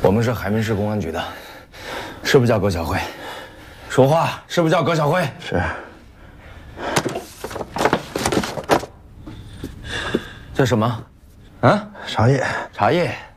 我们是海滨市公安局的，是不是叫葛小慧？说话，是不是叫葛小慧？ 是。 这什么？啊？ 茶叶。 茶叶。